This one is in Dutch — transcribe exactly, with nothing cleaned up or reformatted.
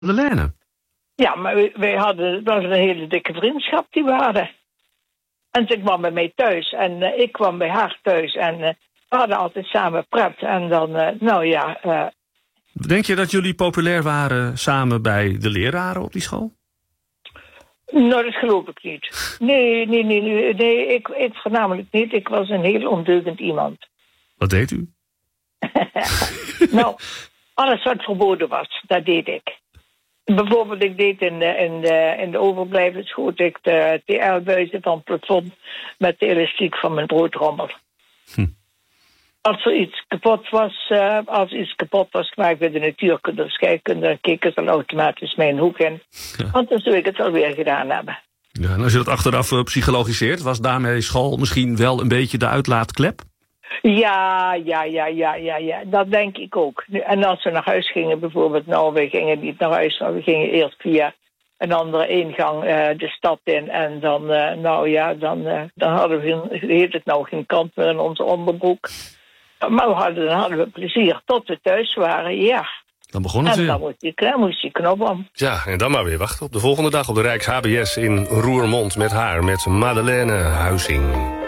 Madeleine? Ja, maar wij, wij hadden, het was een hele dikke vriendschap die we hadden. En ze kwam bij mij thuis en uh, ik kwam bij haar thuis. En uh, we hadden altijd samen pret. En dan, uh, nou ja... Uh, Denk je dat jullie populair waren samen bij de leraren op die school? Nou, dat geloof ik niet. Nee, nee, nee, nee, nee ik, ik voornamelijk niet. Ik was een heel ondeugend iemand. Wat deed u? Nou, alles wat verboden was, dat deed ik. Bijvoorbeeld, ik deed in de, in de, in de overblijven schoot ik de T L-buizen van het plafond met de elastiek van mijn broodrommel. Hm. Als er iets kapot was, uh, als iets kapot was gemaakt bij de natuurkunde of scheikunde, dan keken ze dan automatisch mijn hoek in. Ja. Want dan zou ik het alweer gedaan hebben. Ja, en als je dat achteraf uh, psychologiseert, was daarmee school misschien wel een beetje de uitlaatklep? Ja, ja, ja, ja, ja, ja, dat denk ik ook. En als we naar huis gingen bijvoorbeeld, nou, we gingen niet naar huis, maar we gingen eerst via een andere ingang uh, de stad in. En dan, uh, nou ja, dan, uh, dan hadden we, geen, heet het nou, geen kant meer in onze onderbroek. Maar we hadden, dan hadden we plezier tot we thuis waren, ja. Dan begon het en weer. dan moest je, dan moest je knop om. Ja, en dan maar weer wachten op de volgende dag op de Rijks H B S in Roermond met haar, met Madeleine Huizing.